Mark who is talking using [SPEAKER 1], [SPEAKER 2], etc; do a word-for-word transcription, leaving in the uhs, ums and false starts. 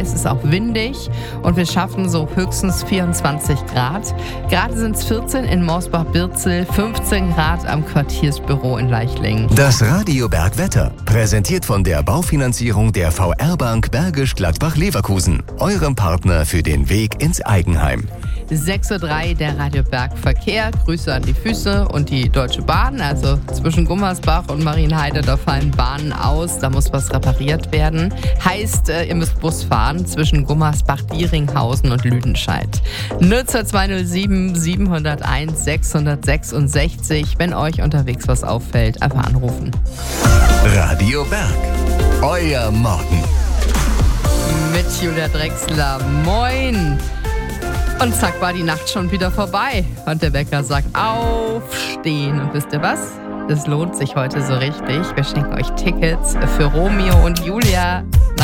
[SPEAKER 1] es ist auch windig und wir schaffen so höchstens vierundzwanzig Grad. Gerade sind es vierzehn in Morsbach-Birzel, fünfzehn Grad am Quartiersbüro in Leichlingen.
[SPEAKER 2] Das Radio Bergwetter, präsentiert von der Baufinanzierung der V R-Bank Bergisch Gladbach-Leverkusen, eurem Partner für den Weg ins Eigenheim.
[SPEAKER 1] sechs Uhr drei, der Radio Bergverkehr. Grüße an die Füße und die Deutsche Bahn. Also zwischen Gummersbach und Marienheide, da fallen Bahnen aus. Da muss was repariert werden. Heißt, ihr müsst Bus fahren zwischen Gummersbach, Dieringhausen und Lüdenscheid. null zwei zwei null sieben sieben null eins sechs sechs sechs. Wenn euch unterwegs was auffällt, einfach anrufen.
[SPEAKER 2] Radio Berg, euer Morgen.
[SPEAKER 1] Mit Julia Drechsler. Moin. Und zack, war die Nacht schon wieder vorbei. Und der Wecker sagt, aufstehen. Und wisst ihr was? Das lohnt sich heute so richtig. Wir schenken euch Tickets für Romeo und Julia.